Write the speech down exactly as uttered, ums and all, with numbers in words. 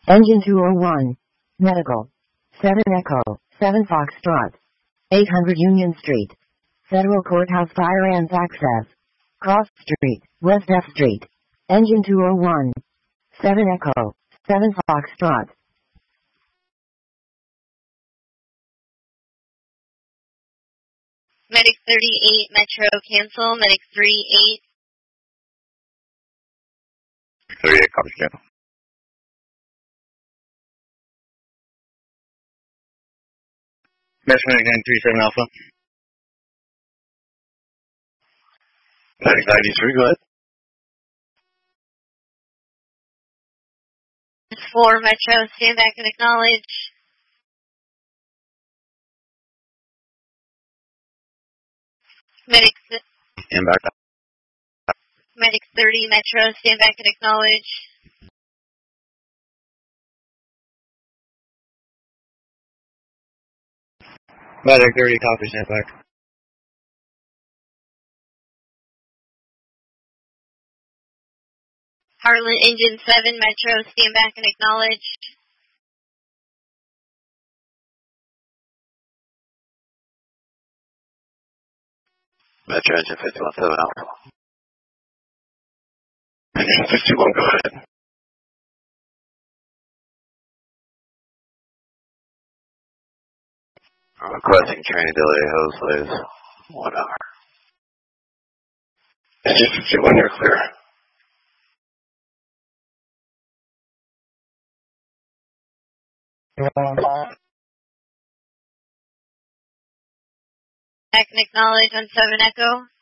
Engine two oh one. Medical. seven Echo, seven Foxtrot. eight hundred Union Street. Federal Courthouse Fire and Access. Cross Street, West F Street. Engine two oh one. seven Echo, seven Foxtrot. Medic thirty-eight, Metro, cancel. Medic thirty-eight. thirty-eight, copy, cancel. Metro nine three seven Alpha. Medic ninety-three, go ahead. four, Metro, stand back and acknowledge. Medic, And back up. Medic thirty, Metro, stand back and acknowledge. Medic thirty, copy, stand back. Heartland Engine seven, Metro, stand back and acknowledge. Metro engine fifty-one seven Alpha. Engine fifty-one, go ahead. Requesting training delay, hose please. One hour. Engine fifty-one, you're clear. Back and acknowledge on seven Echo.